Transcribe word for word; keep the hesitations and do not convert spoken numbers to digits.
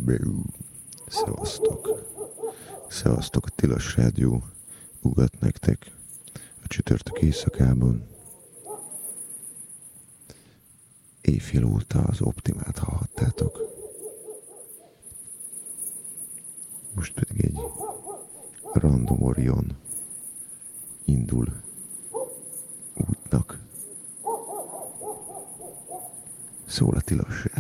Szevasztok. Szevasztok, a Tilos Rádió ugat nektek a csütörtök éjszakában. Éjfél óta az Optimát hallhattátok. Most pedig egy Random Orion indul útnak. Szól a Tilos